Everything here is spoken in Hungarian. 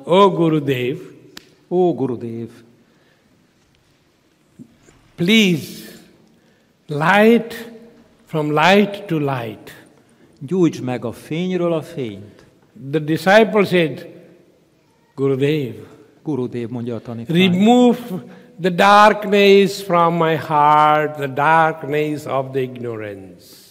O Gurudev, Ó Gurudev, please light from light to light. gyújtsd meg a fényről a fényt. The disciple said, Gurudev, Gurudev mondja a tanítvány. remove the darkness from my heart, the darkness of the ignorance.